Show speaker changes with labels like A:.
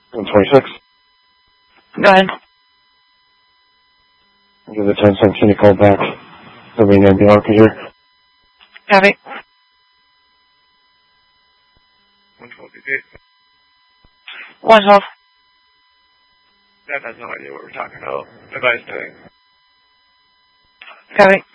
A: 126.
B: Go ahead.
A: Give the 10-10, can you call back? There'll be an ambulance here.
B: Copy.
C: 112.
B: 112.
C: That has no idea what we're talking about. Advice doing.
B: Copy.